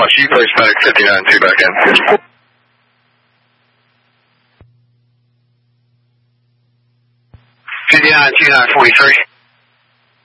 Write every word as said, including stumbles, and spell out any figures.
Watch, you place back fifty-nine two back in. fifty-nine two nine forty-three.